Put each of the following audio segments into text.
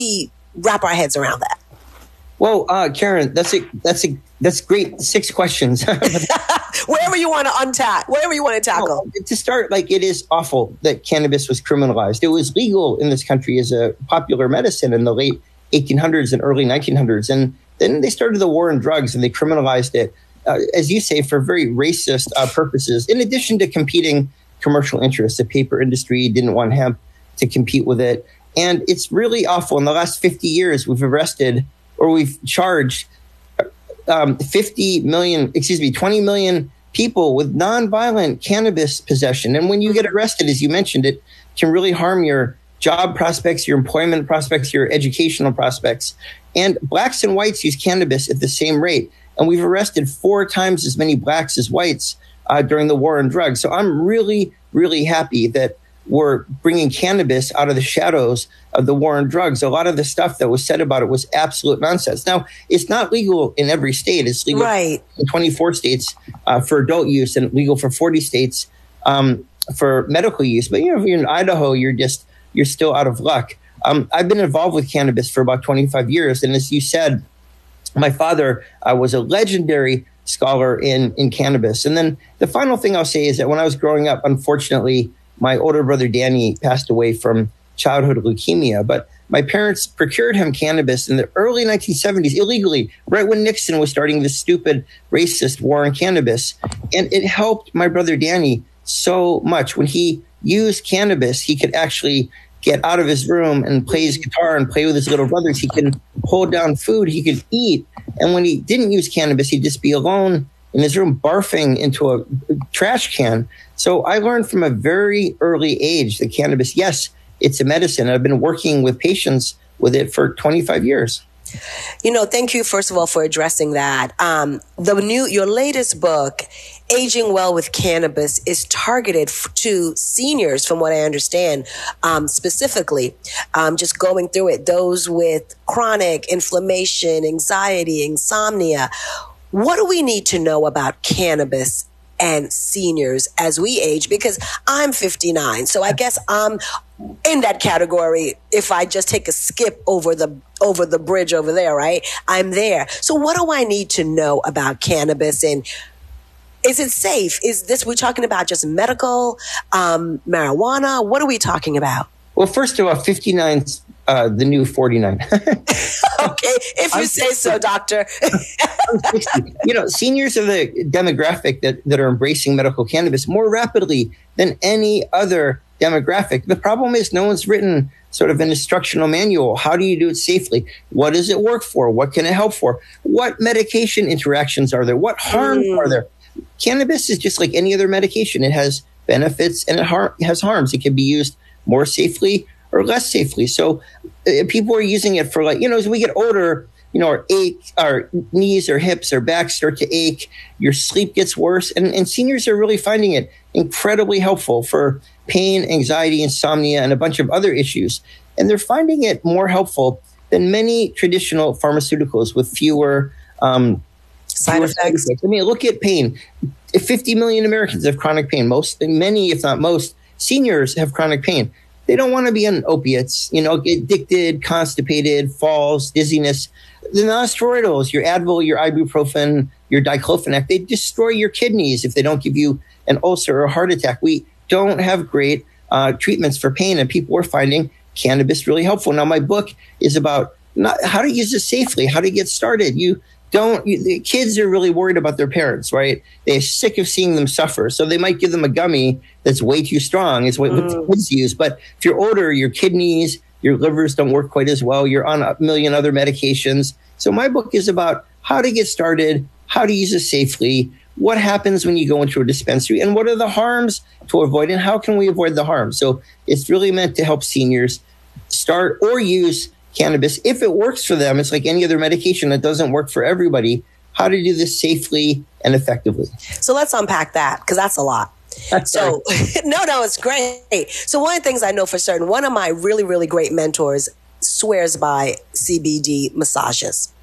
wrap our heads around that? Well, Karen, that's great. 6 questions. Wherever you want to tackle. To start, it is awful that cannabis was criminalized. It was legal in this country as a popular medicine in the late 1800s and early 1900s. And then they started the war on drugs and they criminalized it, as you say, for very racist purposes. In addition to competing commercial interests, the paper industry didn't want hemp to compete with it. And it's really awful. In the last 50 years, we've charged 20 million people with nonviolent cannabis possession. And when you get arrested, as you mentioned, it can really harm your job prospects, your employment prospects, your educational prospects. And blacks and whites use cannabis at the same rate. And we've arrested 4 times as many blacks as whites during the war on drugs. So I'm really, really happy that we're bringing cannabis out of the shadows of the war on drugs. A lot of the stuff that was said about it was absolute nonsense. Now, it's not legal in every state. It's legal in 24 states for adult use and legal for 40 states for medical use. But, if you're in Idaho, you're still out of luck. I've been involved with cannabis for about 25 years. And as you said, my father was a legendary scholar in cannabis. And then the final thing I'll say is that when I was growing up, unfortunately, my older brother, Danny, passed away from childhood leukemia. But my parents procured him cannabis in the early 1970s illegally, right when Nixon was starting this stupid racist war on cannabis. And it helped my brother, Danny, so much. When he used cannabis, he could actually get out of his room and play his guitar and play with his little brothers. He could hold down food. He could eat. And when he didn't use cannabis, he'd just be alone in his room barfing into a trash can. So I learned from a very early age that cannabis, yes, it's a medicine. I've been working with patients with it for 25 years. Thank you, first of all, for addressing that. Your latest book, Aging Well with Cannabis, is targeted to seniors, from what I understand, specifically. Just going through it, those with chronic inflammation, anxiety, insomnia. What do we need to know about cannabis and seniors as we age? Because I'm 59, so I guess I'm in that category. If I just take a skip over the bridge over there, right? I'm there. So what do I need to know about cannabis, and is it safe? Is this, we're talking about just medical, marijuana? What are we talking about? Well, first of all, 59's the new 49. Okay, if you say so, doctor. Seniors are the demographic that are embracing medical cannabis more rapidly than any other demographic. The problem is no one's written sort of an instructional manual. How do you do it safely? What does it work for? What can it help for? What medication interactions are there? What harms are there? Cannabis is just like any other medication. It has benefits and it has harms. It can be used more safely or less safely. So people are using it for as we get older, our knees or hips or backs start to ache, your sleep gets worse. And seniors are really finding it incredibly helpful for pain, anxiety, insomnia, and a bunch of other issues. And they're finding it more helpful than many traditional pharmaceuticals with fewer side effects. I mean, look at pain. 50 million Americans have chronic pain. Many, if not most, seniors have chronic pain. They don't want to be on opiates, get addicted, constipated, falls, dizziness. The non-steroidals, your Advil, your ibuprofen, your diclofenac, they destroy your kidneys if they don't give you an ulcer or a heart attack. We don't have great treatments for pain, and people are finding cannabis really helpful. Now, my book is about how to use it safely, how to get started. The kids are really worried about their parents, right? They're sick of seeing them suffer. So they might give them a gummy that's way too strong. It's what the kids use. But if you're older, your kidneys, your livers don't work quite as well. You're on a million other medications. So my book is about how to get started, how to use it safely, what happens when you go into a dispensary, and what are the harms to avoid, and how can we avoid the harms? So it's really meant to help seniors start or use cannabis. If it works for them, it's like any other medication that doesn't work for everybody. How to do this safely and effectively. So let's unpack that, because that's a lot. So no, it's great. So one of the things I know for certain, one of my really, really great mentors swears by CBD massages.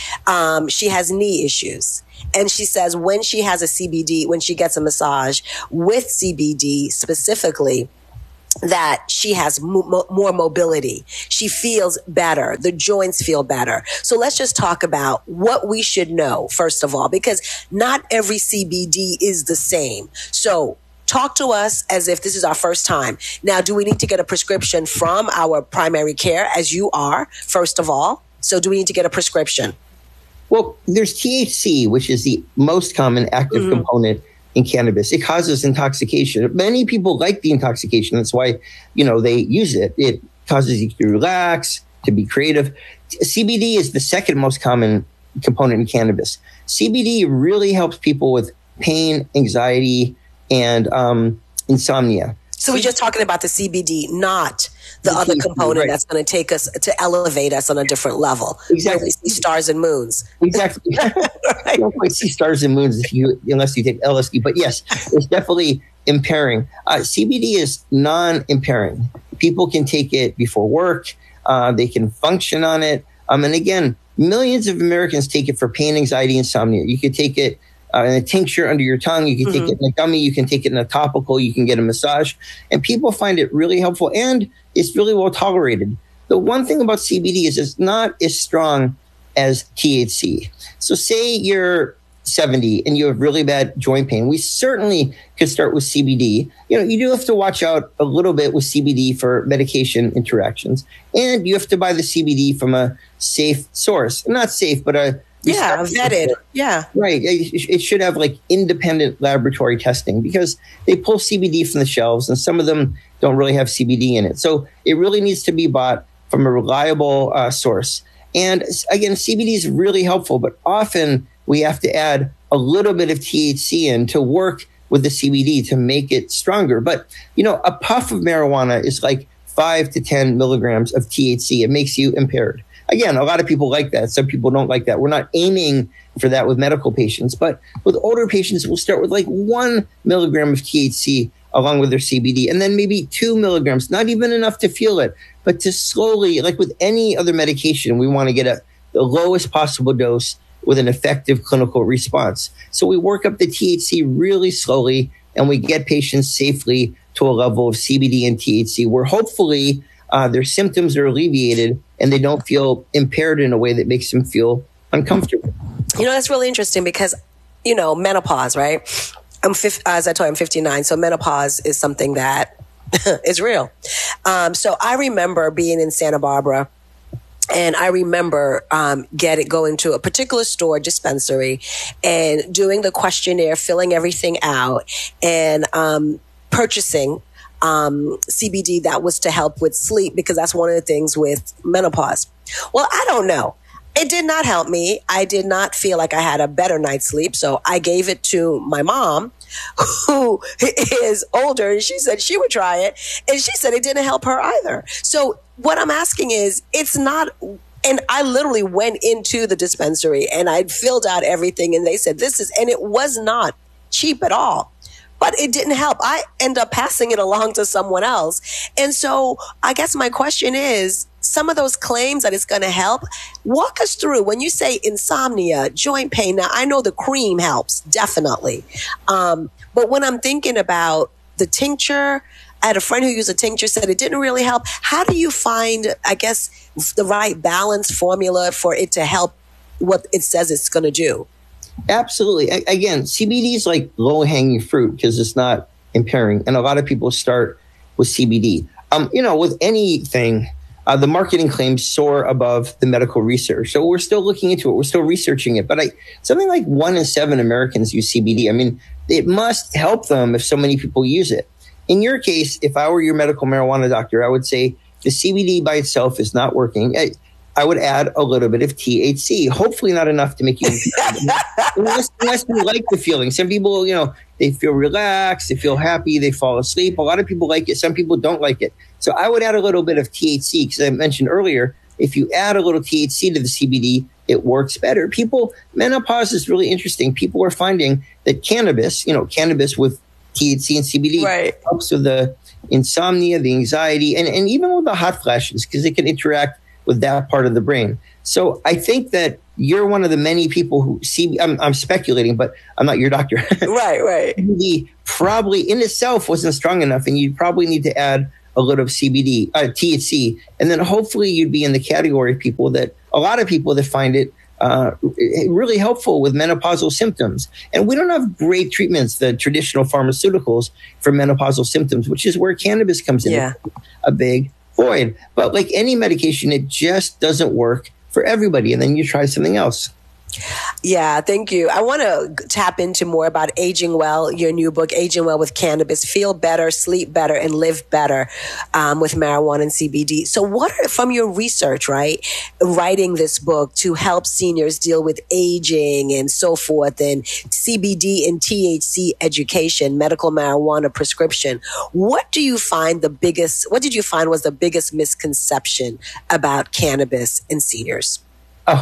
She has knee issues. And she says when she has when she gets a massage with CBD specifically, that she has more mobility. She feels better. The joints feel better. So let's just talk about what we should know, first of all, because not every CBD is the same. So talk to us as if this is our first time. Now, do we need to get a prescription from our primary care, as you are, first of all? So do we need to get a prescription? Well, there's THC, which is the most common active component in cannabis. It causes intoxication. Many people like the intoxication. That's why, they use it. It causes you to relax, to be creative. CBD is the second most common component in cannabis. CBD really helps people with pain, anxiety, and insomnia. So we're just talking about the CBD, not the other component that's going to take us to elevate us on a different level. Exactly. We see stars and moons. Exactly. You don't quite see stars and moons unless you take LSD. But yes, it's definitely impairing. CBD is non-impairing. People can take it before work. They can function on it. And again, millions of Americans take it for pain, anxiety, insomnia. You could take it in a tincture under your tongue. You can take it in a gummy. You can take it in a topical. You can get a massage. And people find it really helpful. And it's really well tolerated. The one thing about CBD is it's not as strong as THC. So say you're 70 and you have really bad joint pain. We certainly could start with CBD. You do have to watch out a little bit with CBD for medication interactions. And you have to buy the CBD from a safe source. Not safe, but vetted. Yeah. Right. It should have independent laboratory testing because they pull CBD from the shelves and some of them don't really have CBD in it. So it really needs to be bought from a reliable source. And again, CBD is really helpful, but often we have to add a little bit of THC in to work with the CBD to make it stronger. But, a puff of marijuana is 5 to 10 milligrams of THC. It makes you impaired. Again, a lot of people like that. Some people don't like that. We're not aiming for that with medical patients, but with older patients, we'll start with 1 milligram of THC along with their CBD, and then maybe 2 milligrams, not even enough to feel it, but to slowly, like with any other medication, we want to get the lowest possible dose with an effective clinical response. So we work up the THC really slowly, and we get patients safely to a level of CBD and THC where hopefully their symptoms are alleviated and they don't feel impaired in a way that makes them feel uncomfortable. That's really interesting because, menopause, right? As I told you, I'm 59. So menopause is something that is real. So I remember being in Santa Barbara, and I remember going to a particular store dispensary and doing the questionnaire, filling everything out, and purchasing CBD that was to help with sleep, because that's one of the things with menopause. Well, I don't know. It did not help me. I did not feel like I had a better night's sleep. So I gave it to my mom, who is older, and she said she would try it. And she said it didn't help her either. So what I'm asking is, it's not, and I literally went into the dispensary and I filled out everything, and they said and it was not cheap at all. But it didn't help. I end up passing it along to someone else. And so I guess my question is, some of those claims that it's going to help, walk us through. When you say insomnia, joint pain, now I know the cream helps, definitely. But when I'm thinking about the tincture, I had a friend who used a tincture, said it didn't really help. How do you find, I guess, the right balance formula for it to help what it says it's going to do? Absolutely. Again, CBD is like low-hanging fruit because it's not impairing. And a lot of people start with CBD. With anything, the marketing claims soar above the medical research. So we're still looking into it. We're still researching it. But something like 1 in 7 Americans use CBD. I mean, it must help them if so many people use it. In your case, if I were your medical marijuana doctor, I would say the CBD by itself is not working. I would add a little bit of THC, hopefully not enough to make you unless you like the feeling. Some people, they feel relaxed, they feel happy, they fall asleep. A lot of people like it. Some people don't like it. So I would add a little bit of THC because I mentioned earlier, if you add a little THC to the CBD, it works better. Menopause is really interesting. People are finding that cannabis with THC and CBD helps with the insomnia, the anxiety, and even with the hot flashes because it can interact with that part of the brain. So I think that you're one of the many people who see, I'm speculating, but I'm not your doctor. Right. CBD probably in itself wasn't strong enough, and you'd probably need to add a little of CBD, THC, and then hopefully you'd be in the category of people that, a lot of people that find it really helpful with menopausal symptoms. And we don't have great treatments, the traditional pharmaceuticals for menopausal symptoms, which is where cannabis comes in, a big void. But like any medication, it just doesn't work for everybody. And then you try something else. Yeah, thank you. I want to tap into more about Aging Well, your new book, Aging Well with Cannabis, Feel Better, Sleep Better, and Live Better with Marijuana and CBD. So what are, from your research, right, writing this book to help seniors deal with aging and so forth, and CBD and THC education, medical marijuana prescription, what did you find was the biggest misconception about cannabis in seniors? Oh,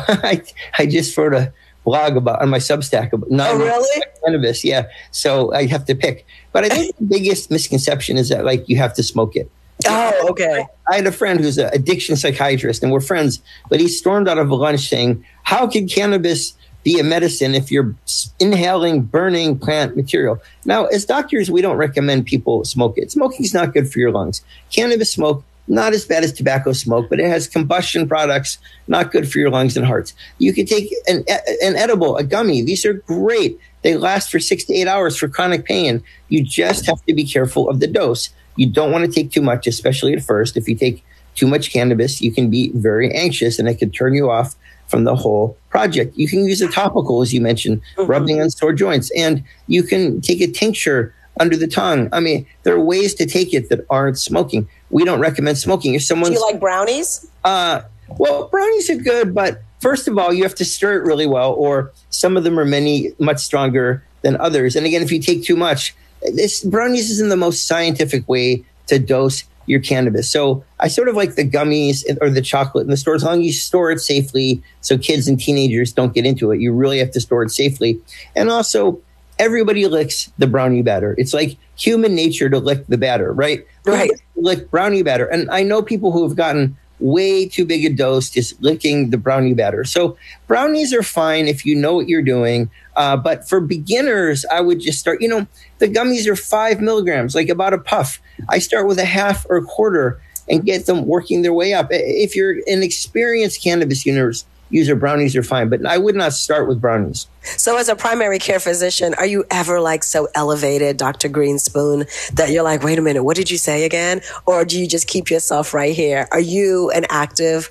I just wrote a blog on my Substack about cannabis. Yeah. So I have to pick. But I think the biggest misconception is that like you have to smoke it. Oh, okay. I had a friend who's an addiction psychiatrist and we're friends, but he stormed out of a lunch saying, how can cannabis be a medicine if you're inhaling burning plant material? Now, as doctors, we don't recommend people smoke it. Smoking is not good for your lungs. Cannabis smoke, not as bad as tobacco smoke, but it has combustion products, not good for your lungs and hearts. You can take an edible, a gummy. These are great. They last for 6 to 8 hours for chronic pain. You just have to be careful of the dose. You don't want to take too much, especially at first. If you take too much cannabis, you can be very anxious and it can turn you off from the whole project. You can use a topical, as you mentioned, rubbing on sore joints, and you can take a tincture under the tongue. I mean, there are ways to take it that aren't smoking. We don't recommend smoking. If someone's, do you like brownies? Well, brownies are good, but first of all, you have to stir it really well, or some of them are much stronger than others. And again, if you take too much, brownies isn't the most scientific way to dose your cannabis. So I sort of like the gummies or the chocolate in the store, as long as you store it safely so kids and teenagers don't get into it. You really have to store it safely. And also, everybody licks the brownie batter. It's like human nature to lick the batter, right? Right. Lick brownie batter. And I know people who have gotten way too big a dose just licking the brownie batter. So brownies are fine if you know what you're doing. But for beginners, I would just start, the gummies are 5 milligrams, like about a puff. I start with a half or a quarter and get them working their way up. If you're an experienced cannabis user, brownies are fine, but I would not start with brownies. So as a primary care physician, are you ever like so elevated, Dr. Greenspoon, that you're like, wait a minute, what did you say again? Or do you just keep yourself right here? Are you an active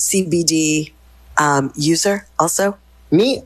CBD user also? Me?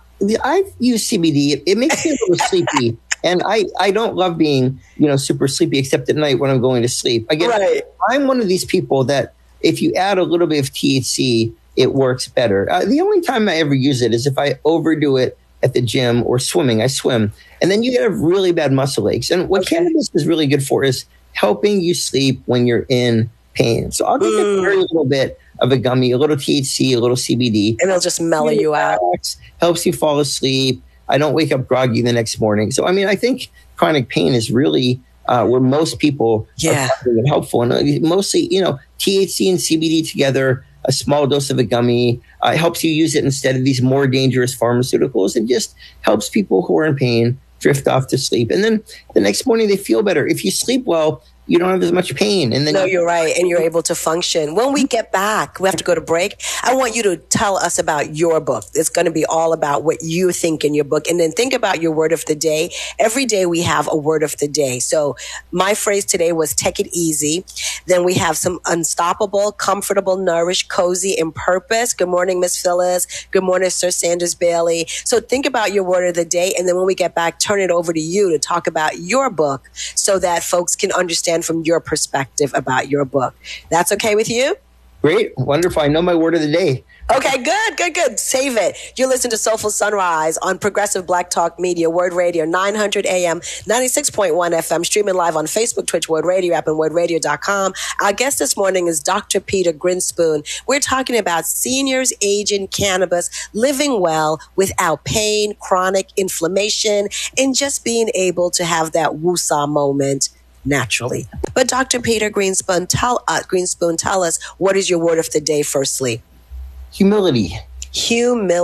I use CBD. It makes me a little sleepy. And I don't love being, super sleepy, except at night when I'm going to sleep. Again, right. I'm one of these people that if you add a little bit of THC, it works better. The only time I ever use it is if I overdo it at the gym or swimming. I swim. And then you get really bad muscle aches. And what cannabis is really good for is helping you sleep when you're in pain. So I'll take a very little bit of a gummy, a little THC, a little CBD. And it'll just mellow you out. Helps you fall asleep. I don't wake up groggy the next morning. So, I think chronic pain is really where most people are finding it helpful. And mostly, THC and CBD together, a small dose of a gummy, helps you use it instead of these more dangerous pharmaceuticals, and just helps people who are in pain drift off to sleep. And then the next morning they feel better. If you sleep well, you don't have as much pain. And then you're right. And you're able to function. When we get back, we have to go to break. I want you to tell us about your book. It's going to be all about what you think in your book. And then think about your word of the day. Every day we have a word of the day. So my phrase today was take it easy. Then we have some unstoppable, comfortable, nourished, cozy, and purpose. Good morning, Miss Phyllis. Good morning, Sir Sanders Bailey. So think about your word of the day. And then when we get back, turn it over to you to talk about your book so that folks can understand from your perspective about your book. That's okay with you? Great. Wonderful. I know my word of the day. Okay, good. Save it. You listen to Soulful Sunrise on Progressive Black Talk Media, Word Radio, 900 AM, 96.1 FM, streaming live on Facebook, Twitch, Word Radio app, and wordradio.com. Our guest this morning is Dr. Peter Grinspoon. We're talking about seniors aging cannabis, living well without pain, chronic inflammation, and just being able to have that woosah moment naturally. But Dr. Peter Grinspoon, tell us, what is your word of the day firstly? Humility. We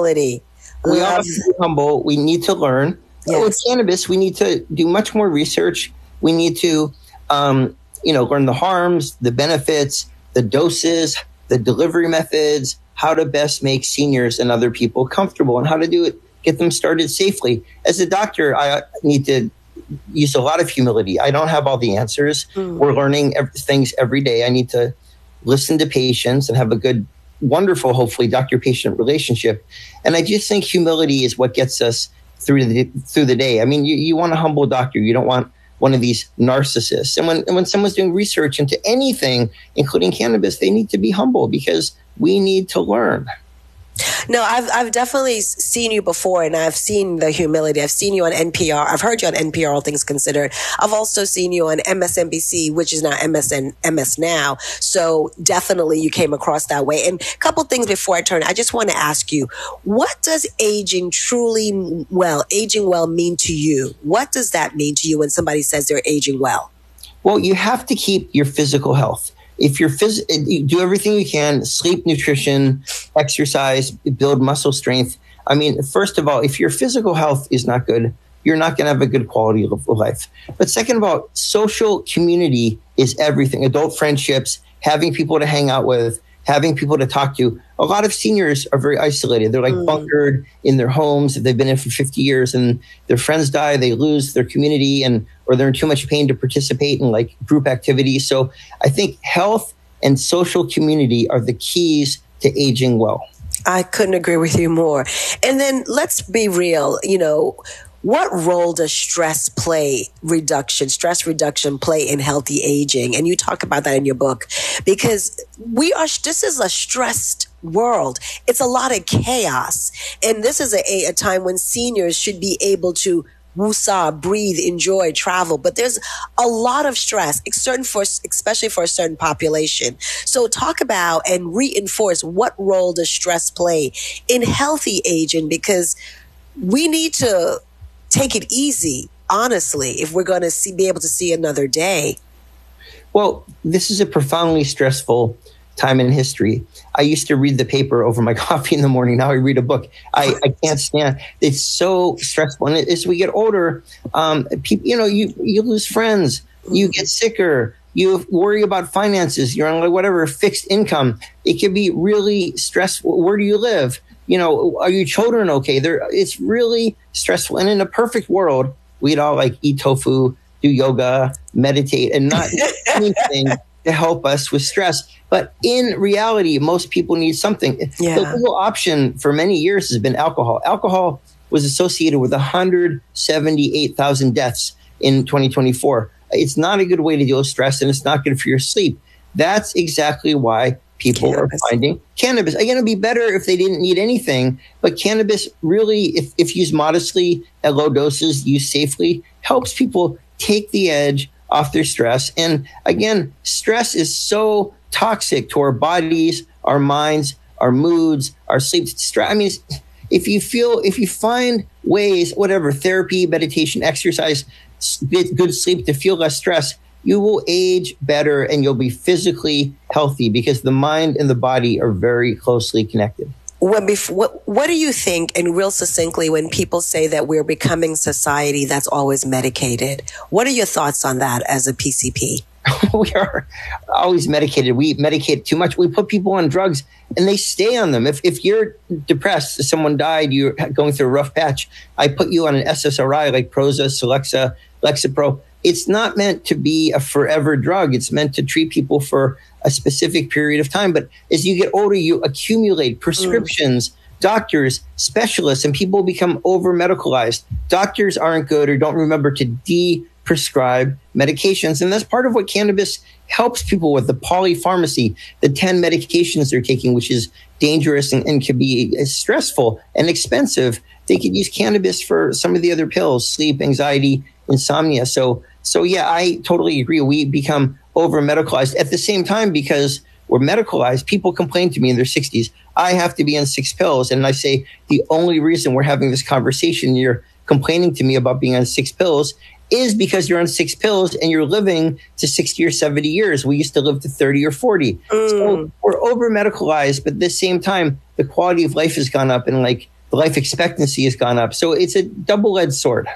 all have to be humble. We need to learn. Yes. With cannabis, we need to do much more research. We need to learn the harms, the benefits, the doses, the delivery methods, how to best make seniors and other people comfortable, and how to do it, get them started safely. As a doctor, I need to use a lot of humility. I don't have all the answers. We're learning things every day. I need to listen to patients and have a good, wonderful, hopefully, doctor-patient relationship. And I just think humility is what gets us through the day. I mean, you want a humble doctor. You don't want one of these narcissists. And when someone's doing research into anything, including cannabis, they need to be humble because we need to learn. No, I've definitely seen you before, and I've seen the humility. I've seen you on NPR. I've heard you on NPR, All Things Considered. I've also seen you on MSNBC, which is now MS Now. So definitely you came across that way. And a couple things before I turn, I just want to ask you, what does aging well mean to you? What does that mean to you when somebody says they're aging well? Well, you have to keep your physical health. If you do everything you can, sleep, nutrition, exercise, build muscle strength. I mean, first of all, if your physical health is not good, you're not going to have a good quality of life. But second of all, social community is everything. Adult friendships, having people to hang out with, having people to talk to. A lot of seniors are very isolated. They're like bunkered in their homes. If they've been in for 50 years and their friends die, they lose their community or they're in too much pain to participate in like group activities. So I think health and social community are the keys to aging well. I couldn't agree with you more. And then let's be real, what role does stress reduction play in healthy aging? And you talk about that in your book, because this is a stressed world. It's a lot of chaos. And this is a time when seniors should be able to woosah, breathe, enjoy, travel. But there's a lot of stress, especially for a certain population. So talk about and reinforce what role does stress play in healthy aging, because we need to take it easy, honestly, if we're going to be able to see another day. Well, this is a profoundly stressful time in history. I used to read the paper over my coffee in the morning. Now I read a book. I can't stand it. It's so stressful. And as we get older, people, you lose friends, you get sicker, you worry about finances, you're on like whatever fixed income. It can be really stressful. Where do you live? Are your children okay? It's really stressful. And in a perfect world, we'd all like eat tofu, do yoga, meditate, and not do anything to help us with stress. But in reality, most people need something. Yeah. The legal option for many years has been alcohol. Alcohol was associated with 178,000 deaths in 2024. It's not a good way to deal with stress, and it's not good for your sleep. That's exactly why people are finding cannabis. Again, it'd be better if they didn't need anything, but cannabis really, if used modestly at low doses, used safely, helps people take the edge off their stress. And again, stress is so toxic to our bodies, our minds, our moods, our sleep. I mean, if you find ways, whatever, therapy, meditation, exercise, get good sleep to feel less stress, you will age better and you'll be physically healthy, because the mind and the body are very closely connected. What do you think, and real succinctly, when people say that we're becoming society that's always medicated? What are your thoughts on that as a PCP? We are always medicated. We medicate too much. We put people on drugs and they stay on them. If you're depressed, if someone died, you're going through a rough patch, I put you on an SSRI like Prozac, Celexa, Lexapro. It's not meant to be a forever drug. It's meant to treat people for a specific period of time. But as you get older, you accumulate prescriptions, doctors, specialists, and people become over-medicalized. Doctors aren't good or don't remember to prescribe medications. And that's part of what cannabis helps people with, the polypharmacy, the 10 medications they're taking, which is dangerous and can be stressful and expensive. They could use cannabis for some of the other pills, sleep, anxiety, insomnia. So yeah, I totally agree. We become over-medicalized. At the same time, because we're medicalized, people complain to me in their 60s, I have to be on 6 pills. And I say, the only reason we're having this conversation, you're complaining to me about being on 6 pills, is because you're on 6 pills and you're living to 60 or 70 years. We used to live to 30 or 40. So we're over-medicalized, but at the same time, the quality of life has gone up and like the life expectancy has gone up. So it's a double-edged sword.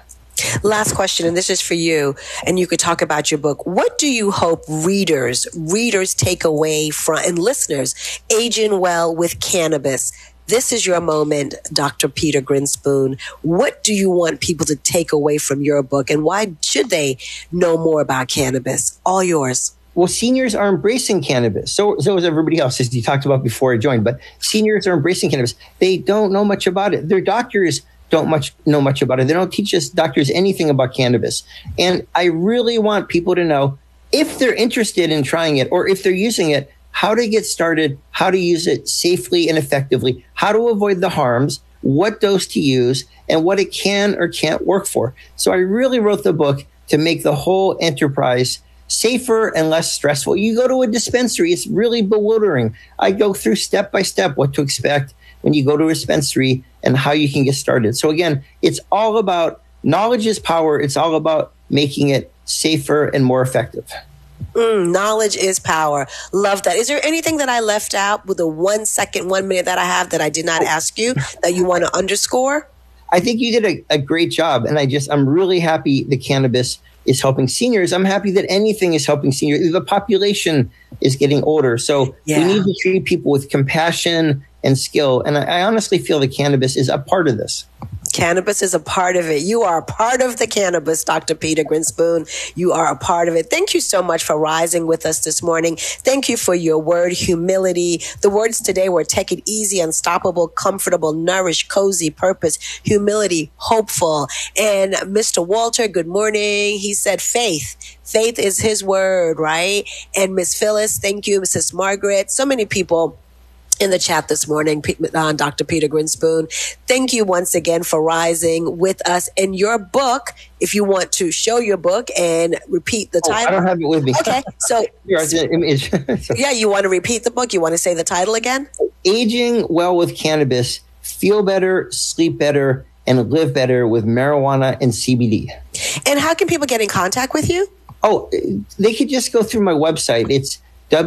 Last question, and this is for you, and you could talk about your book. What do you hope readers take away from, and listeners, Aging Well with Cannabis? This is your moment, Dr. Peter Grinspoon. What do you want people to take away from your book, and why should they know more about cannabis? All yours. Well, seniors are embracing cannabis. So is everybody else, as you talked about before I joined. But seniors are embracing cannabis. They don't know much about it. Their doctors don't know much about it. They don't teach us doctors anything about cannabis. And I really want people to know, if they're interested in trying it or if they're using it, how to get started, how to use it safely and effectively, how to avoid the harms, what dose to use, and what it can or can't work for. So I really wrote the book to make the whole enterprise safer and less stressful. You go to a dispensary, it's really bewildering. I go through step by step what to expect when you go to a dispensary and how you can get started. So again, it's all about knowledge is power. It's all about making it safer and more effective. Knowledge is power. Love that. Is there anything that I left out with the 1 second, 1 minute that I have that I did not ask you that you want to underscore? I think you did a great job. And I'm really happy the cannabis is helping seniors. I'm happy that anything is helping seniors. The population is getting older. So we need to treat people with compassion and skill. And I honestly feel that cannabis is a part of this. Cannabis is a part of it. You are a part of the cannabis, Dr. Peter Grinspoon. You are a part of it. Thank you so much for rising with us this morning. Thank you for your word, humility. The words today were take it easy, unstoppable, comfortable, nourish, cozy, purpose, humility, hopeful. And Mr. Walter, good morning. He said faith. Faith is his word, right? And Miss Phyllis, thank you. Mrs. Margaret, so many people in the chat this morning, Dr. Peter Grinspoon. Thank you once again for rising with us. And your book, if you want to show your book and repeat the title. I don't have it with me. Okay. So, here's an image. Yeah, you want to repeat the book? You want to say the title again? Aging Well with Cannabis, Feel Better, Sleep Better, and Live Better with Marijuana and CBD. And how can people get in contact with you? Oh, they could just go through my website. It's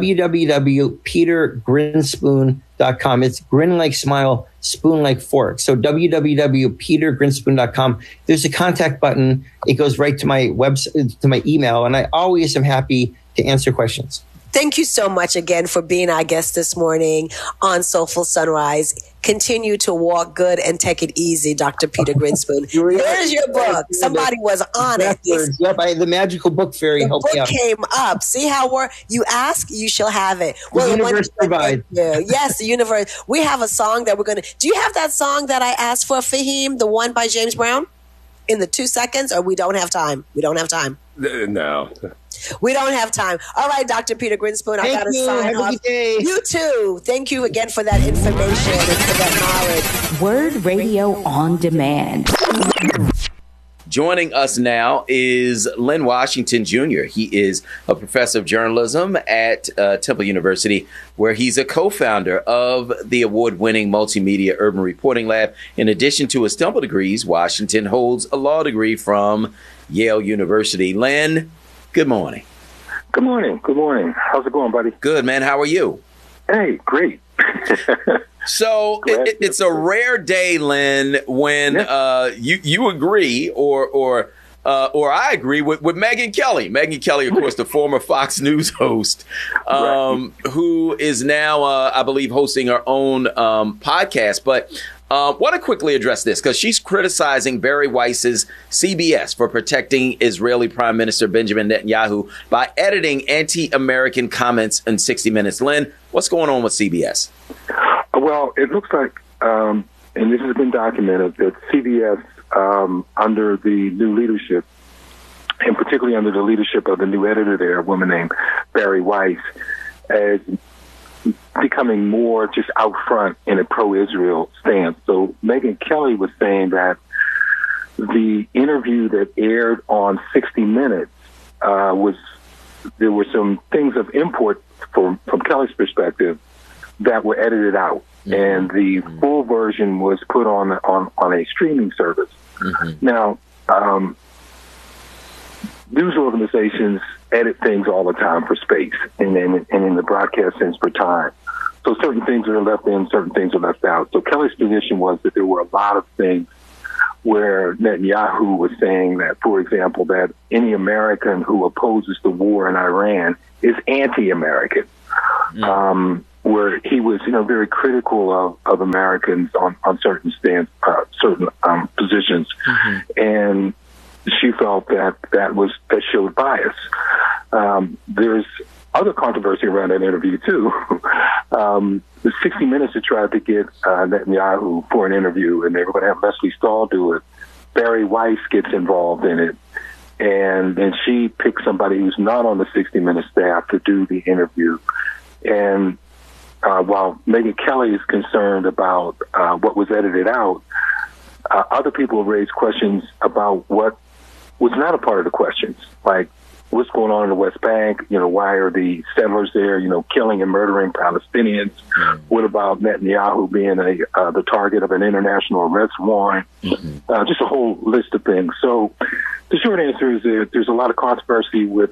www.petergrinspoon.com. It's grin like smile, spoon like fork. So www.petergrinspoon.com. There's a contact button. It goes right to my website, to my email, and I always am happy to answer questions. Thank you so much again for being our guest this morning on Soulful Sunrise. Continue to walk good and take it easy, Dr. Peter Grinspoon. Here's your book. Somebody was on it. Yep, the magical book fairy helped me out. The book came up. See how you ask, you shall have it. Well, the universe provides. Yes, the universe. We have a song that we're going to... Do you have that song that I asked for, Fahim, the one by James Brown? In the 2 seconds, or we don't have time? We don't have time. No. We don't have time. All right, Dr. Peter Grinspoon, I got to sign off. You too. Thank you again for that information and for that knowledge. Word Radio on Demand. Joining us now is Len Washington Jr. He is a professor of journalism at Temple University, where he's a co-founder of the award-winning Multimedia Urban Reporting Lab. In addition to his Temple degrees, Washington holds a law degree from Yale University. Len, good morning. Good morning. Good morning. How's it going, buddy? Good, man. How are you? Hey, great. So it's a rare day, Len, when you agree or I agree with Megyn Kelly. Megyn Kelly, of course, the former Fox News host, who is now, I believe, hosting her own podcast. But want to quickly address this because she's criticizing Bari Weiss's CBS for protecting Israeli Prime Minister Benjamin Netanyahu by editing anti-American comments in 60 Minutes. Len, what's going on with CBS? Well, it looks like, and this has been documented, that CBS, under the new leadership, and particularly under the leadership of the new editor there, a woman named Bari Weiss, is becoming more just out front in a pro-Israel stance. So Megyn Kelly was saying that the interview that aired on 60 Minutes there were some things of import from Kelly's perspective that were edited out, and the full version was put on a streaming service. Now, news organizations edit things all the time for space, and in the broadcast sense for time. So certain things are left in, certain things are left out. So Kelly's position was that there were a lot of things where Netanyahu was saying that, for example, that any American who opposes the war in Iran is anti-American. Where he was, very critical of Americans on certain positions, and she felt that showed bias. There's other controversy around that interview too. The 60 Minutes had tried to get Netanyahu for an interview, and they were going to have Leslie Stahl do it. Barry Weiss gets involved in it, and then she picked somebody who's not on the 60 Minutes staff to do the interview. And while Megyn Kelly is concerned about what was edited out, other people raised questions about what was not a part of the questions, like what's going on in the West Bank. Why are the settlers there, killing and murdering Palestinians? What about Netanyahu being the target of an international arrest warrant? Just a whole list of things. So the short answer is that there's a lot of controversy with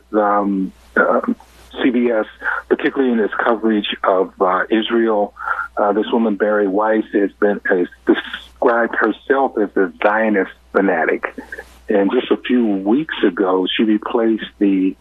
CBS, particularly in its coverage of Israel. This woman, Barry Weiss, has described herself as a Zionist fanatic. And just a few weeks ago, she replaced the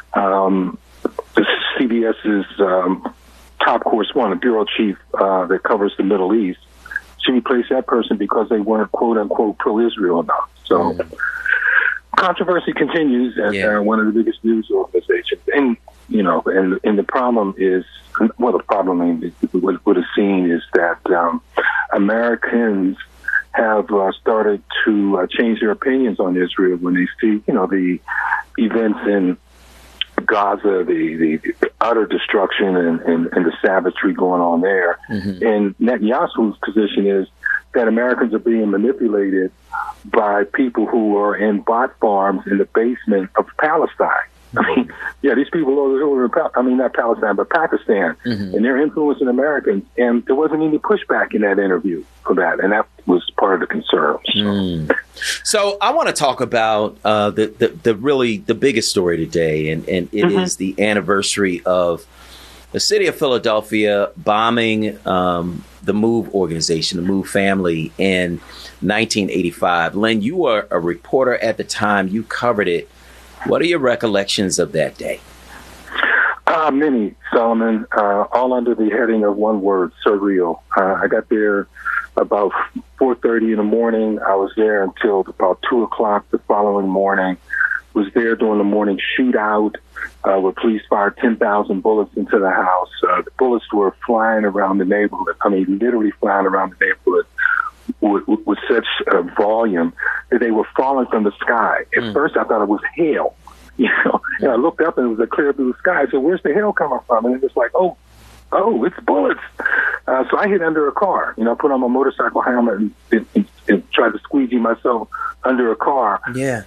CBS's top correspondent, bureau chief that covers the Middle East. She replaced that person because they weren't, quote unquote, pro-Israel enough. So controversy continues at one of the biggest news organizations. And the problem is, the problem what is seen is that Americans have started to change their opinions on Israel when they see, the events in Gaza, the utter destruction and the savagery going on there. And Netanyahu's position is that Americans are being manipulated by people who are in bot farms in the basement of Palestine. These people over in, not Palestine, but Pakistan, and they're influencing Americans. And there wasn't any pushback in that interview for that, and that was part of the concern. So I want to talk about the biggest story today, and it is the anniversary of the city of Philadelphia bombing the MOVE organization, the MOVE family, in 1985. Len, you were a reporter at the time. You covered it. What are your recollections of that day? Many, Solomon, all under the heading of one word, surreal. I got there about 4:30 in the morning. I was there until about 2 o'clock the following morning. Was there during the morning shootout where police fired 10,000 bullets into the house. The bullets were flying around the neighborhood. Literally flying around the neighborhood with such volume that they were falling from the sky. At first, I thought it was hail. And I looked up and it was a clear blue sky. I said, "Where's the hail coming from?" And it was like, oh, it's bullets. So I hid under a car. Put on my motorcycle helmet and tried to squeegee myself under a car. Yeah.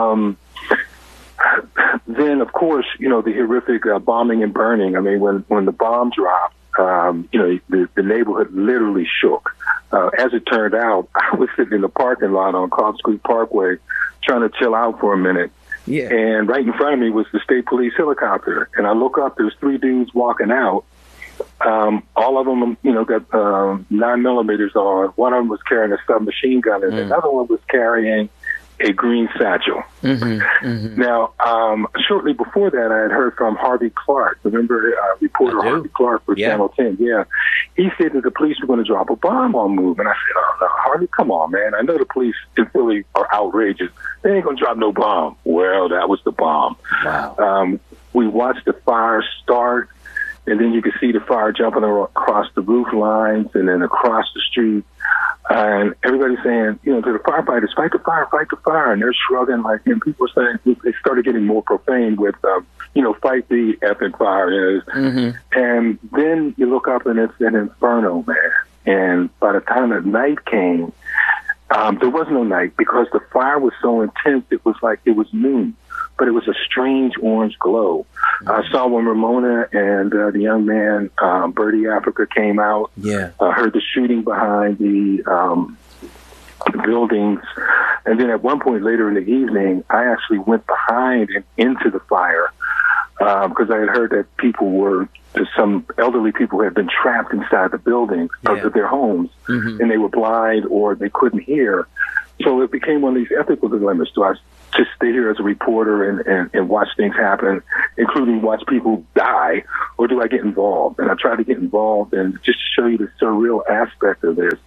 Then, of course, the horrific bombing and burning. When the bomb dropped, the neighborhood literally shook. As it turned out, I was sitting in the parking lot on Cobb Street Parkway trying to chill out for a minute. Yeah. And right in front of me was the state police helicopter. And I look up, there's 3 dudes walking out. All of them, got 9mm on. One of them was carrying a submachine gun, and another one was carrying a green satchel. Now, shortly before that, I had heard from Harvey Clark. Remember reporter Harvey Clark for Channel 10? Yeah. He said that the police were going to drop a bomb on MOVE. And I said, "Oh, no, Harvey, come on, man. I know the police in Philly are outrageous. They ain't going to drop no bomb." Well, that was the bomb. Wow. We watched the fire start, and then you could see the fire jumping across the roof lines and then across the street. And everybody's saying, to the firefighters, "Fight the fire, fight the fire." And they're shrugging and people are saying, they started getting more profane with, "Fight the effing fire." And then you look up and it's an inferno, man. And by the time that night came, there was no night because the fire was so intense, it was like it was noon. But it was a strange orange glow. I saw when Ramona and the young man, Birdie Africa, came out. Yeah. Heard the shooting behind the buildings. And then at one point later in the evening, I actually went behind and into the fire because I had heard that some elderly people had been trapped inside the buildings of their homes, and they were blind or they couldn't hear. So it became one of these ethical dilemmas. Do I just stay here as a reporter and watch things happen, including watch people die, or do I get involved? And I tried to get involved, and just to show you the surreal aspect of this,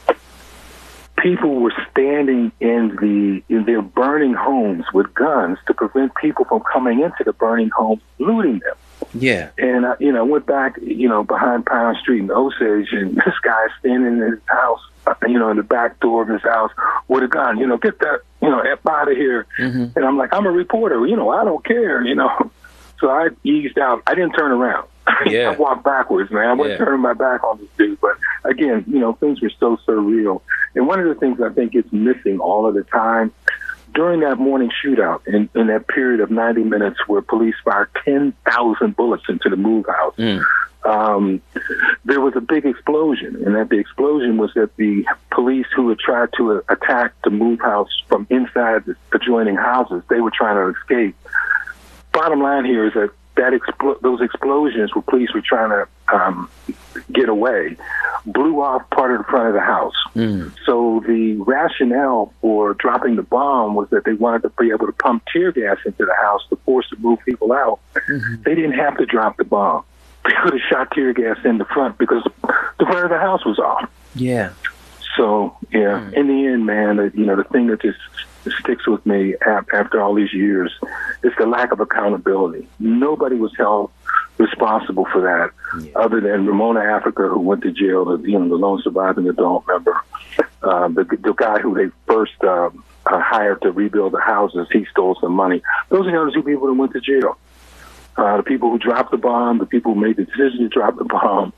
people were standing in their burning homes with guns to prevent people from coming into the burning homes, looting them. Yeah. And I went back, behind Pound Street in Osage, and this guy standing in his house, in the back door of his house with a gun, get that, F out of here. Mm-hmm. And I'm like, I'm a reporter, I don't care, So I eased out. I didn't turn around. Yeah. I walked backwards, man. I wasn't turning my back on this dude. But again, things were so surreal. And one of the things I think is missing all of the time, during that morning shootout, in that period of 90 minutes where police fired 10,000 bullets into the MOVE house, there was a big explosion. And that the explosion was that the police who had tried to attack the MOVE house from inside the adjoining houses, they were trying to escape. Bottom line here is that those explosions where police were trying to get away blew off part of the front of the house. So the rationale for dropping the bomb was that they wanted to be able to pump tear gas into the house to force to move people out. They didn't have to drop the bomb. They could have shot tear gas in the front because the front of the house was off. Yeah. So, in the end, man, the thing that just sticks with me after all these years is the lack of accountability. Nobody was held responsible for that, other than Ramona Africa, who went to jail, the lone surviving adult member. The guy who they first hired to rebuild the houses, he stole some money. Those are the only two people that went to jail. The people who dropped the bomb, the people who made the decision to drop the bomb,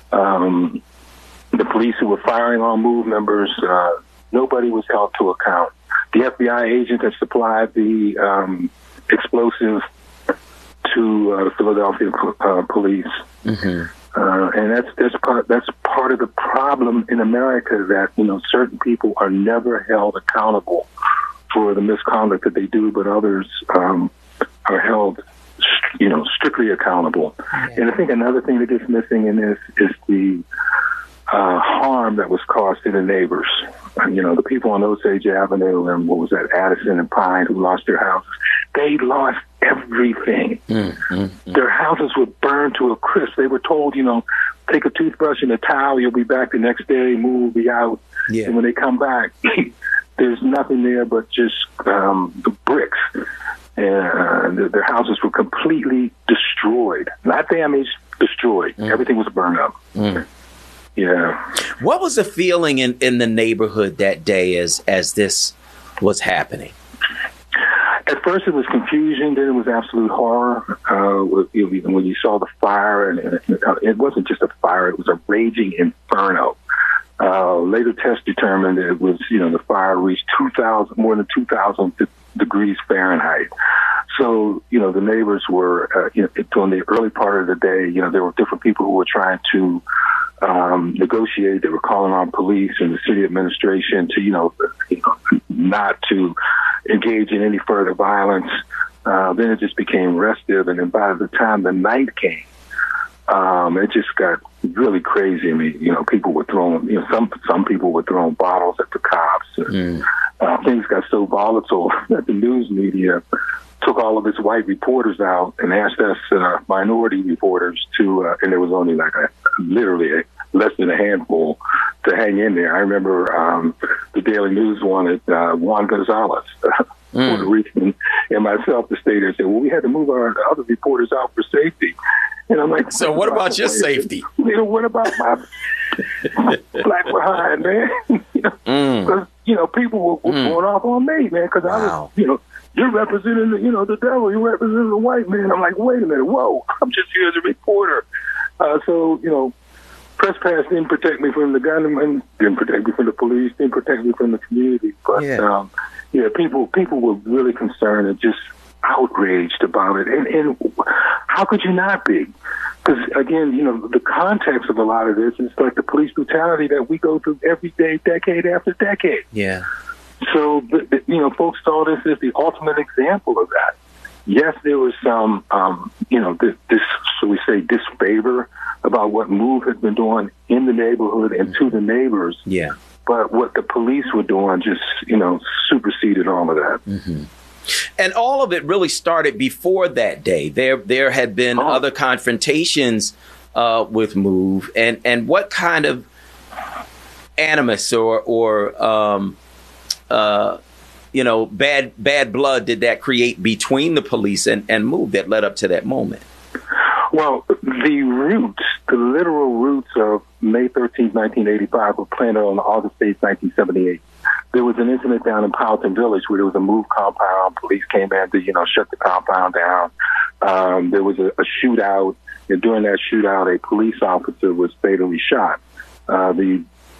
the police who were firing on MOVE members, nobody was held to account. The FBI agent that supplied the explosive to the Philadelphia police, and that's part of the problem in America, that certain people are never held accountable for the misconduct that they do, but others are held strictly accountable. And I think another thing that gets missing in this is the harm that was caused to the neighbors. The people on Osage Avenue and Addison and Pine, who lost their houses, they lost everything. Their houses were burned to a crisp. They were told, take a toothbrush and a towel, you'll be back the next day, move will be out. And when they come back, there's nothing there but just the bricks. And their houses were completely destroyed. Not damaged, destroyed. Everything was burned up. Yeah. What was the feeling in the neighborhood that day as this was happening? At first it was confusion, then it was absolute horror. When you saw the fire, and it wasn't just a fire, it was a raging inferno. Later tests determined it was, the fire reached more than 2,000 degrees Fahrenheit. So, the neighbors were, during the early part of the day, there were different people who were trying to negotiate. They were calling on police and the city administration to, not to engage in any further violence. Then it just became restive. And then by the time the night came, it just got really crazy. I mean, people were throwing, some people were throwing bottles at the cops. Things got so volatile that the news media took all of its white reporters out and asked us minority reporters to, and there was only literally less than a handful to hang in there. I remember the Daily News wanted Juan Gonzalez, Puerto Rican, and myself to stay there and say, well, we had to move our other reporters out for safety. And I'm like, so what about your safety? What about my black behind, man? Because, people were going off on me, man, because I was, you're representing the devil, you're representing the white man. I'm like, wait a minute, whoa, I'm just here as a reporter. So, trespass didn't protect me from the gunman, didn't protect me from the police, didn't protect me from the community. But, people were really concerned and just outraged about it. And how could you not be? Because, again, the context of a lot of this is like the police brutality that we go through every day, decade after decade. Yeah. So, folks saw this as the ultimate example of that. Yes, there was some, this, shall we say, disfavor about what MOVE had been doing in the neighborhood and to the neighbors. Yeah. But what the police were doing just, superseded all of that. Mm-hmm. And all of it really started before that day. There had been other confrontations with MOVE, and what kind of animus or bad blood did that create between the police and MOVE that led up to that moment? Well, the literal roots of May 13th, 1985 were planted on August 8th, 1978. There was an incident down in Powelton Village where there was a MOVE compound. Police came in to, shut the compound down. There was a shootout. And during that shootout, a police officer was fatally shot. The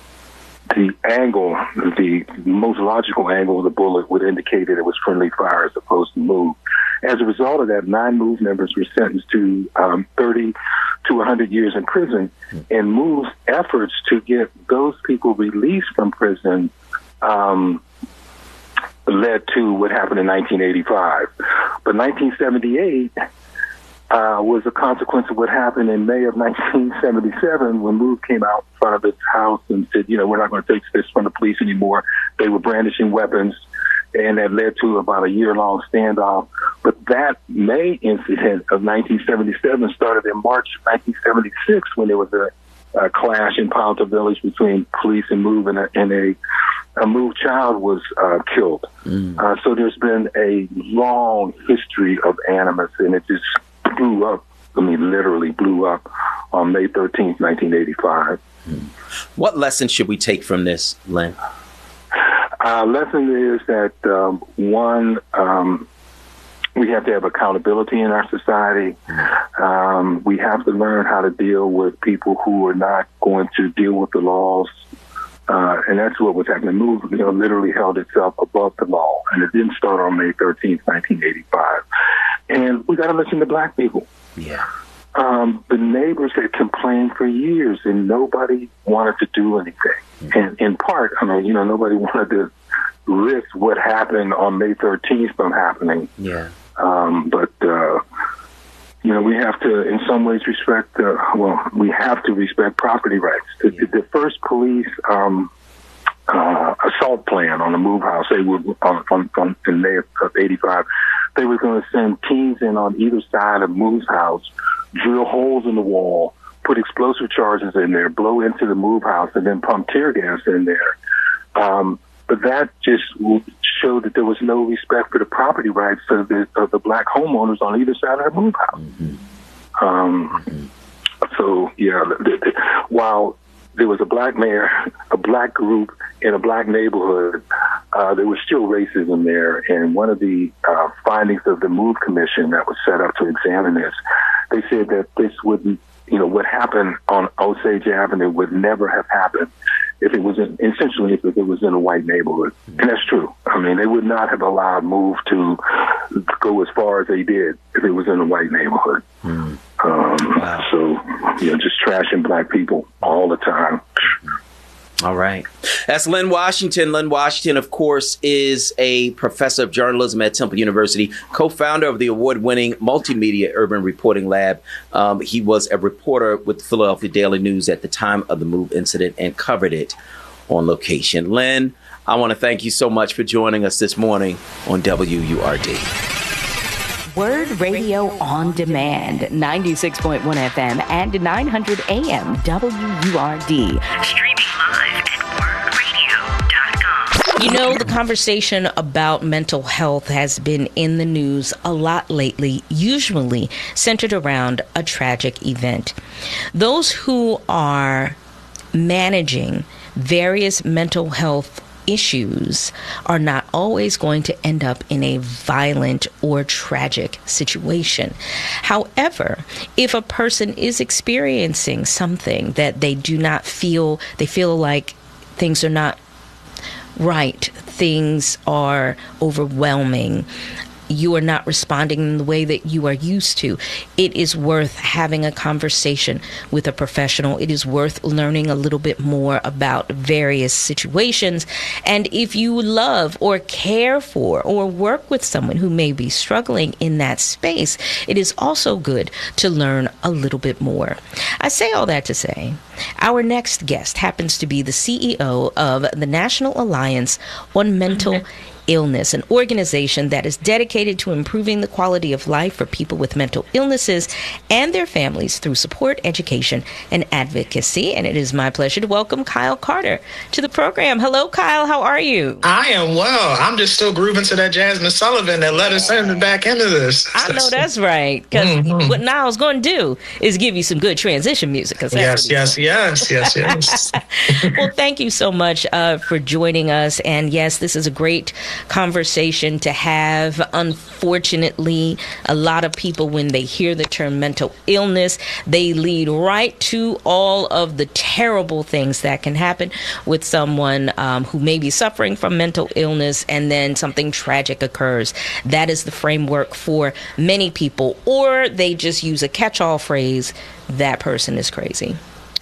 most logical angle of the bullet would indicate that it was friendly fire as opposed to MOVE. As a result of that, 9 MOVE members were sentenced to 30 to 100 years in prison. And MOVE's efforts to get those people released from prison led to what happened in 1985. But 1978 was a consequence of what happened in May of 1977 when MOVE came out in front of its house and said, we're not going to take this from the police anymore. They were brandishing weapons, and that led to about a year-long standoff. But that May incident of 1977 started in March of 1976 when there was a clash in Powelton Village between police and MOVE, and a MOVE child was killed. So there's been a long history of animus, and it just blew up. Literally blew up on May 13th, 1985. What lesson should we take from this, Len? Lesson is that, one, we have to have accountability in our society. We have to learn how to deal with people who are not going to deal with the laws. And that's what was happening. MOVE, literally held itself above the law. And it didn't start on May 13th, 1985. And we got to listen to black people. Yeah. The neighbors had complained for years, and nobody wanted to do anything. And in part, nobody wanted to risk what happened on May 13th from happening. Yeah. But we have to, in some ways, we have to respect property rights. The first police assault plan on the MOVE house, they were in May of 85. They were going to send teams in on either side of MOVE's house, drill holes in the wall, put explosive charges in there, blow into the MOVE house, and then pump tear gas in there. But that just showed that there was no respect for the property rights of the black homeowners on either side of the MOVE house. So, while there was a black mayor, a black group in a black neighborhood, there was still racism there. And one of the findings of the MOVE Commission that was set up to examine this, they said that this wouldn't, what happened on Osage Avenue would never have happened if it was in a white neighborhood. And that's true. They would not have allowed MOVE to go as far as they did if it was in a white neighborhood. Wow. So, just trashing black people all the time. All right. That's Len Washington. Len Washington, of course, is a professor of journalism at Temple University, co-founder of the award-winning Multimedia Urban Reporting Lab. He was a reporter with the Philadelphia Daily News at the time of the MOVE incident and covered it on location. Len, I want to thank you so much for joining us this morning on WURD. Word Radio on Demand, 96.1 FM and 900 AM WURD. Streaming live at wordradio.com. The conversation about mental health has been in the news a lot lately, usually centered around a tragic event. Those who are managing various mental health issues are not always going to end up in a violent or tragic situation. However, if a person is experiencing something that they feel like things are not right, things are overwhelming, you are not responding in the way that you are used to, it is worth having a conversation with a professional. It is worth learning a little bit more about various situations. And if you love or care for or work with someone who may be struggling in that space, it is also good to learn a little bit more. I say all that to say, our next guest happens to be the CEO of the National Alliance on Mental Illness, an organization that is dedicated to improving the quality of life for people with mental illnesses and their families through support, education, and advocacy. And it is my pleasure to welcome Kyle Carter to the program. Hello, Kyle. How are you? I am well. I'm just still grooving to that Jasmine Sullivan that let us in back into this. I know that's right. Because what Niall's going to do is give you some good transition music. Yes. Well, thank you so much for joining us. And yes, this is a great conversation to have. Unfortunately, a lot of people, when they hear the term mental illness, they lead right to all of the terrible things that can happen with someone who may be suffering from mental illness, and then something tragic occurs. That is the framework for many people, or they just use a catch-all phrase, that person is crazy.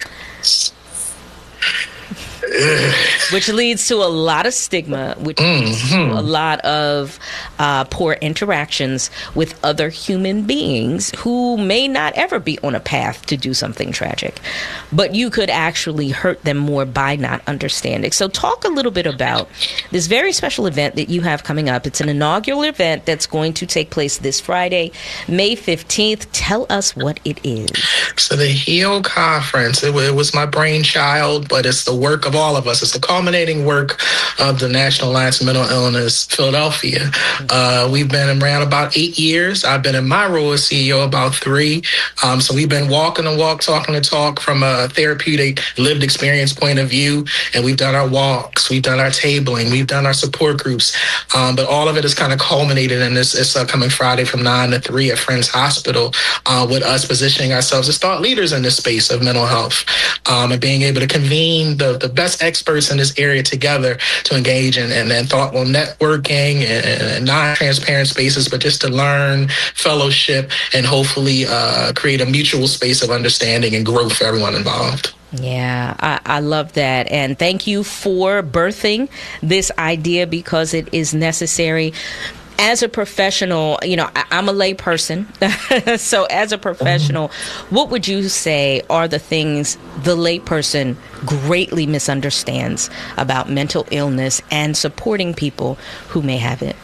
Which leads to a lot of stigma, which leads to a lot of poor interactions with other human beings who may not ever be on a path to do something tragic. But you could actually hurt them more by not understanding. So talk a little bit about this very special event that you have coming up. It's an inaugural event that's going to take place this Friday, May 15th. Tell us what it is. So the HEAL Conference, it was my brainchild, but it's the work of all of us. It's the culminating work of the National Alliance of Mental Illness Philadelphia. We've been around about 8 years. I've been in my role as CEO about 3. So we've been walking the walk, talking the talk from a therapeutic lived experience point of view. And we've done our walks, we've done our tabling, we've done our support groups. But all of it is kind of culminated in this upcoming Friday from 9 to 3 at Friends Hospital, with us positioning ourselves as thought leaders in this space of mental health, and being able to convene the best experts in this area together to engage in thoughtful networking and non-transparent spaces, but just to learn, fellowship, and hopefully create a mutual space of understanding and growth for everyone involved. Yeah, I love that. And thank you for birthing this idea, because it is necessary. As a professional, I'm a lay person. So as a professional, what would you say are the things the lay person greatly misunderstands about mental illness and supporting people who may have it?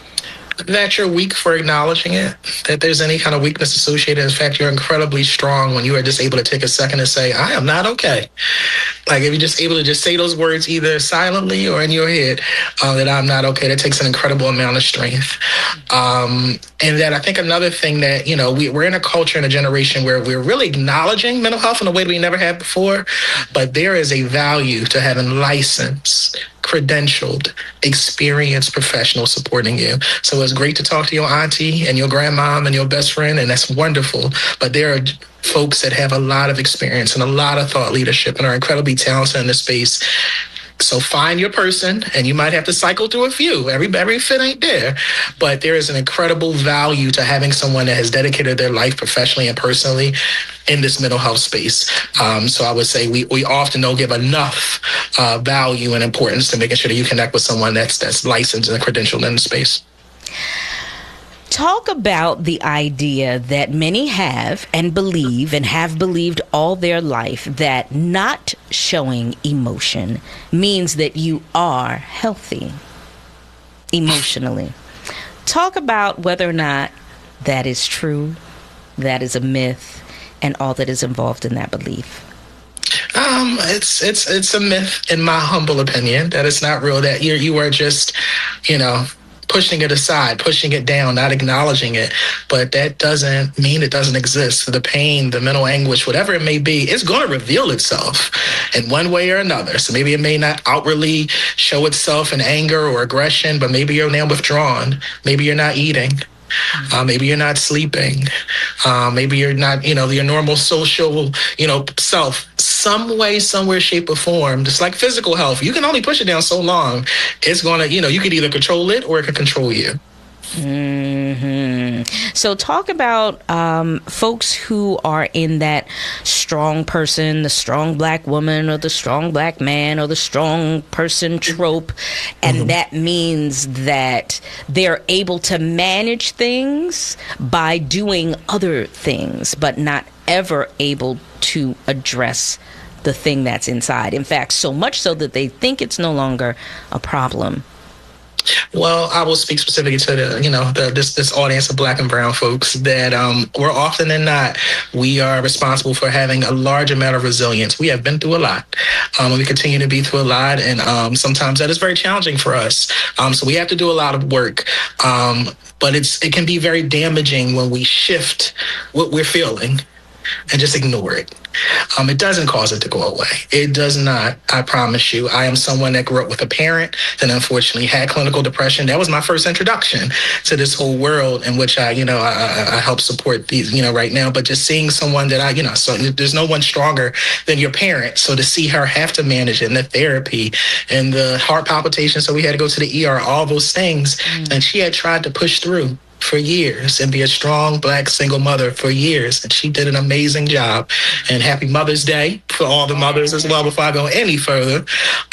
That you're weak for acknowledging it, that there's any kind of weakness associated. In fact, you're incredibly strong when you are just able to take a second and say, I am not okay. Like if you're just able to just say those words either silently or in your head, that I'm not okay, that takes an incredible amount of strength. And that I think another thing that, we're in a culture and a generation where we're really acknowledging mental health in a way that we never had before, but there is a value to having licensed, credentialed, experienced professionals supporting you. So it's great to talk to your auntie and your grandmom and your best friend, and that's wonderful. But there are folks that have a lot of experience and a lot of thought leadership and are incredibly talented in this space. So find your person, and you might have to cycle through a few. Every fit ain't there. But there is an incredible value to having someone that has dedicated their life professionally and personally in this mental health space. So I would say we often don't give enough value and importance to making sure that you connect with someone that's licensed and credentialed in the space. Talk about the idea that many have and have believed all their life that not showing emotion means that you are healthy emotionally. Talk about whether or not that is true, that is a myth, and all that is involved in that belief. It's a myth, in my humble opinion, that it's not real, that you are just, pushing it aside, pushing it down, not acknowledging it. But that doesn't mean it doesn't exist. The pain, the mental anguish, whatever it may be, it's going to reveal itself in one way or another. So maybe it may not outwardly show itself in anger or aggression, but maybe you're now withdrawn. Maybe you're not eating. Maybe you're not sleeping. Maybe you're not, your normal social, self. Some way, somewhere, shape, or form, just like physical health, you can only push it down so long. It's going to, you could either control it or it can control you. Mm-hmm. So talk about folks who are in that strong person, the strong black woman or the strong black man or the strong person trope. And that means that they're able to manage things by doing other things, but not ever able to address the thing that's inside. In fact, so much so that they think it's no longer a problem. Well, I will speak specifically to this audience of black and brown folks that we're often than not, we are responsible for having a large amount of resilience. We have been through a lot. We continue to be through a lot. And sometimes that is very challenging for us. So we have to do a lot of work. But it can be very damaging when we shift what we're feeling and just ignore it. It doesn't cause it to go away. It does not. I promise you. I am someone that grew up with a parent that unfortunately had clinical depression. That was my first introduction to this whole world in which I help support these, right now. But just seeing someone that so there's no one stronger than your parent. So to see her have to manage it and the therapy and the heart palpitations, so we had to go to the ER, all those things. And she had tried to push through for years and be a strong black single mother for years. And she did an amazing job. And happy Mother's Day for all the mothers as well before I go any further.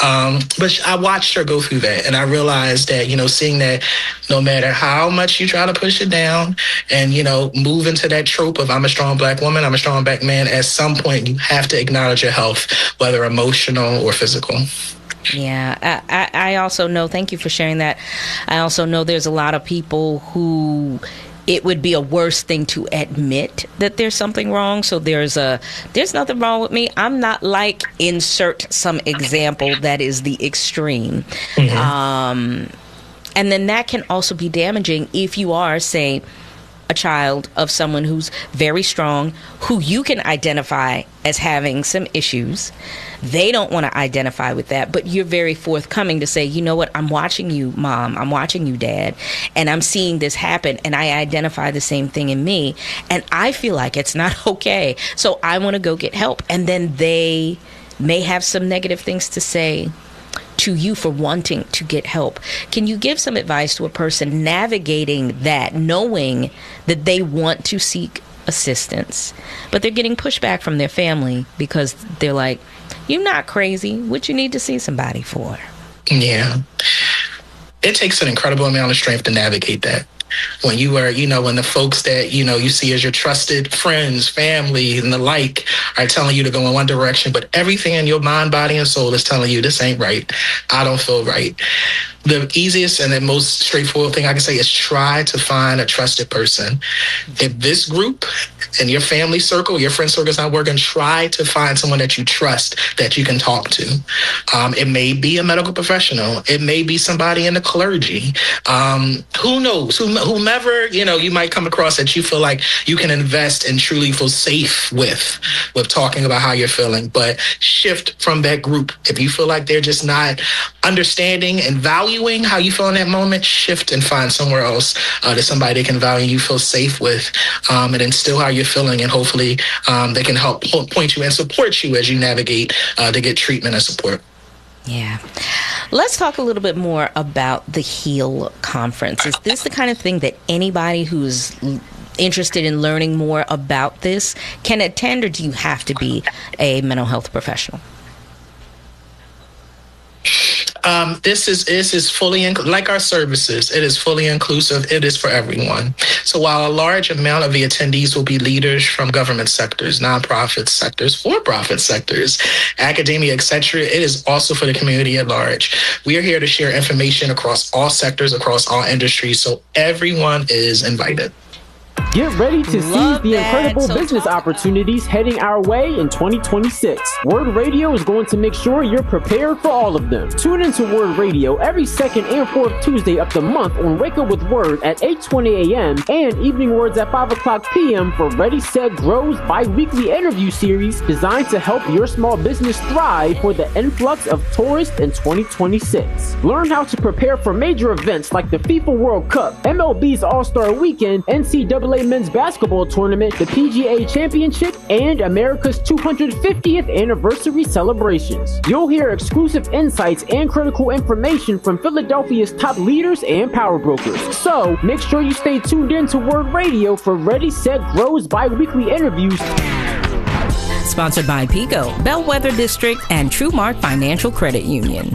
But I watched her go through that. And I realized that, seeing that no matter how much you try to push it down and, move into that trope of I'm a strong black woman, I'm a strong black man, at some point you have to acknowledge your health, whether emotional or physical. Yeah, I also know, thank you for sharing that. I also know there's a lot of people who it would be a worse thing to admit that there's something wrong. So there's nothing wrong with me. I'm not like insert some example that is the extreme. And then that can also be damaging if you are, say, a child of someone who's very strong, who you can identify as having some issues. They don't want to identify with that, but you're very forthcoming to say, you know what, I'm watching you, Mom, I'm watching you, Dad, and I'm seeing this happen, and I identify the same thing in me, and I feel like it's not okay, so I want to go get help. And then they may have some negative things to say to you for wanting to get help. Can you give some advice to a person navigating that, knowing that they want to seek assistance, but they're getting pushback from their family because they're like, you're not crazy. What you need to see somebody for? Yeah. It takes an incredible amount of strength to navigate that. When you are, when the folks that, you see as your trusted friends, family, and the like are telling you to go in one direction, but everything in your mind, body, and soul is telling you this ain't right. I don't feel right. The easiest and the most straightforward thing I can say is try to find a trusted person. If this group and your family circle, your friend circle is not working, try to find someone that you trust that you can talk to. It may be a medical professional. It may be somebody in the clergy. Who knows? Whomever, you might come across that you feel like you can invest and truly feel safe with talking about how you're feeling. But shift from that group. If you feel like they're just not understanding and valuing how you feel in that moment, shift and find somewhere else that somebody that can value you, feel safe with, and instill how you're feeling. And hopefully they can help point you and support you as you navigate to get treatment and support. Yeah. Let's talk a little bit more about the HEAL conference. Is this the kind of thing that anybody who's interested in learning more about this can attend, or do you have to be a mental health professional? This is fully like our services. It is fully inclusive. It is for everyone. So while a large amount of the attendees will be leaders from government sectors, nonprofit sectors, for-profit sectors, academia, etc., it is also for the community at large. We are here to share information across all sectors, across all industries, so everyone is invited. Get ready to seize the incredible business opportunities heading our way in 2026. Word Radio is going to make sure you're prepared for all of them. Tune into Word Radio every second and fourth Tuesday of the month on Wake Up With Word at 8:20 a.m. and Evening Words at 5 o'clock p.m. for Ready, Set, Grow's bi-weekly interview series designed to help your small business thrive for the influx of tourists in 2026. Learn how to prepare for major events like the FIFA World Cup, MLB's All-Star Weekend, NCAA NCAA men's basketball tournament, the PGA Championship, and America's 250th anniversary celebrations. You'll hear exclusive insights and critical information from Philadelphia's top leaders and power brokers. So, make sure you stay tuned in to Word Radio for Ready, Set, Grow's bi-weekly interviews. Sponsored by PICO, Bellwether District, and TrueMark Financial Credit Union.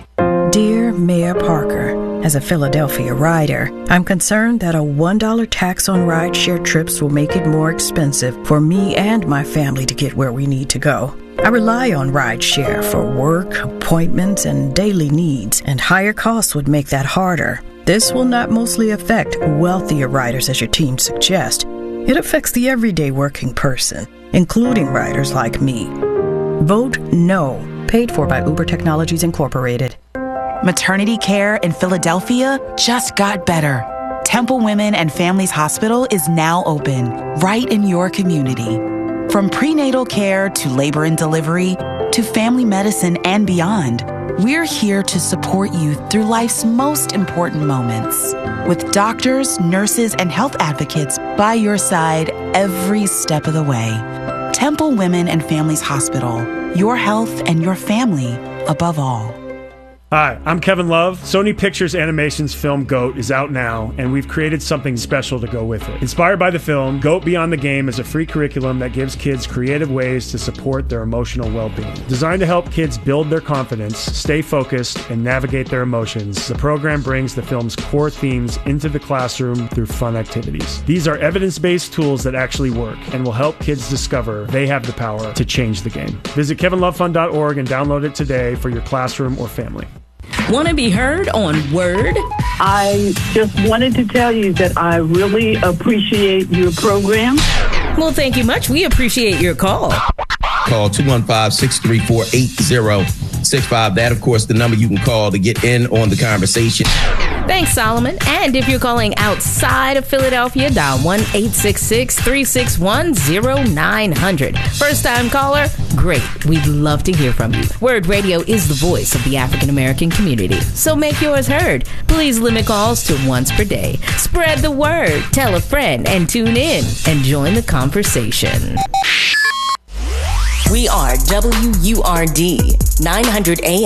Dear Mayor Parker, as a Philadelphia rider, I'm concerned that a $1 tax on rideshare trips will make it more expensive for me and my family to get where we need to go. I rely on rideshare for work, appointments, and daily needs, and higher costs would make that harder. This will not mostly affect wealthier riders as your team suggests. It affects the everyday working person, including riders like me. Vote no. Paid for by Uber Technologies Incorporated. Maternity care in Philadelphia just got better. Temple Women and Families Hospital is now open, right in your community. From prenatal care to labor and delivery to family medicine and beyond, we're here to support you through life's most important moments. With doctors, nurses, and health advocates by your side every step of the way. Temple Women and Families Hospital, your health and your family above all. Hi, I'm Kevin Love. Sony Pictures Animation's film GOAT is out now, and we've created something special to go with it. Inspired by the film, GOAT Beyond the Game is a free curriculum that gives kids creative ways to support their emotional well-being. Designed to help kids build their confidence, stay focused, and navigate their emotions, the program brings the film's core themes into the classroom through fun activities. These are evidence-based tools that actually work and will help kids discover they have the power to change the game. Visit kevinlovefund.org and download it today for your classroom or family. Want to be heard on Word? I just wanted to tell you that I really appreciate your program. Well, thank you much. We appreciate your call. Call 215-634-8065. That, of course, the number you can call to get in on the conversation. Thanks, Solomon. And if you're calling outside of Philadelphia, dial 1-866-361-0900. First-time caller? Great. We'd love to hear from you. Word Radio is the voice of the African American community. So make yours heard. Please limit calls to once per day. Spread the word. Tell a friend and tune in and join the conversation. We are WURD 900 AM.